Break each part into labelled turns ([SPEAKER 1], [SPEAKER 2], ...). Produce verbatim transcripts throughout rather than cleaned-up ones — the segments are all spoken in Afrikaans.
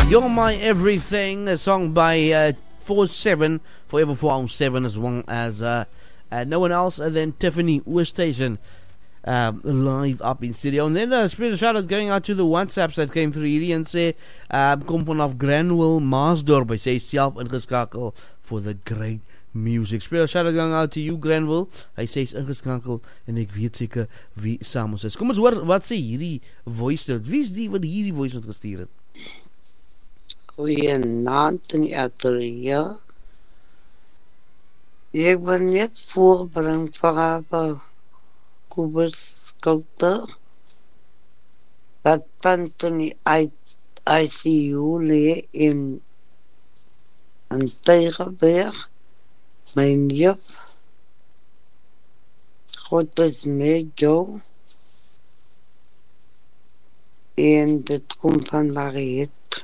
[SPEAKER 1] You're My Everything, a song by uh, four seven, Forever four seven, as well as uh, uh, no one else than Tiffany Oosthuizen, um, live up in studio. And then a uh, special shout out going out to the WhatsApps that came through hierdie en sê, um, kom vanaf Granwell, Maasdorp, hy sê self ingeskakel for the great music. Special shout out going out to you, Granwell. Hy sê is ingeskakel en ek weet seker wie saam ons is. Kom ons hoor wat sê hierdie voice note. Wie is die wat hierdie voice note gestuur het?
[SPEAKER 2] Goeienaand in die ateljee. Ek wil net voorbring vir haar Kobus Skouter dat tante in die I C U lee in in Tygerberg. My neef, God is met jou. En dit kom van Mariette.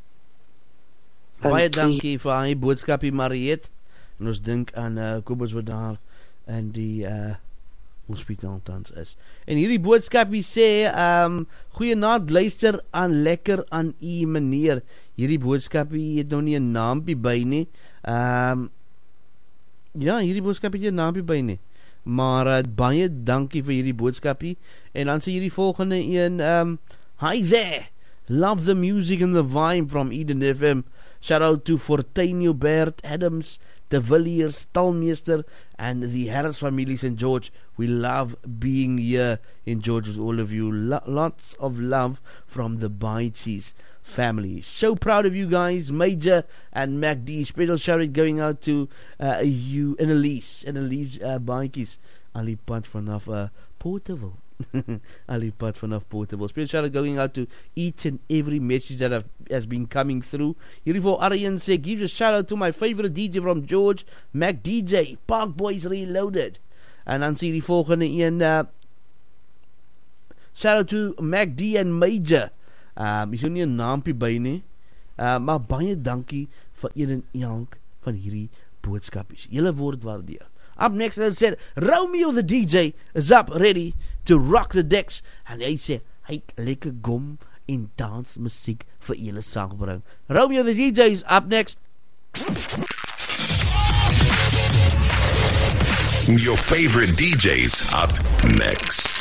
[SPEAKER 1] Baie dankie vir hy boodskapie Mariette. En ons dink aan uh, Kobus wat daar in die uh, hospitaal tans is. En hierdie boodskapie sê, um, goeienaand, luister aan lekker aan u meneer. Hierdie boodskapie het nou nie 'n naampie by nie. Um, ja, hierdie boodskapie het 'n naampie by nie. Maar uh, baie dankie vir hierdie boodskapie. En dan sê hierdie volgende een, um, hi there, love the music and the vibe from Eden F M. Shout out to Fortuin Bert Adams, De Villiers, Stalmeester, and the Harris family Saint George. We love being here in George with all of you. Lo- lots of love from the Baitses family. So proud of you guys, Major and Mac D. Special shout out going out to uh, you, Annalise, Annalise uh, Baitses. Ali Pat vanaf uh, Portable. Ali Pat vanaf Portable. Special shout out going out to each and every message that have, has been coming through. Hierdie voor Arjen sê, give a shout out to my favorite D J from George, Mac D J, Park Boys Reloaded. En dan sê die volgende een, uh, shout out to Mac D and Major. Um, is er nie 'n naampie by nie, uh, maar baie dankie vir een en elk van hierdie boodskapies. Julle word waardeer. Up next, as I said, Romeo the D J is up ready to rock the decks. En hy sê, hy het lekker gom en dans muziek vir julle saamgebring. Romeo the D J is up next.
[SPEAKER 3] Your favorite D Js up next.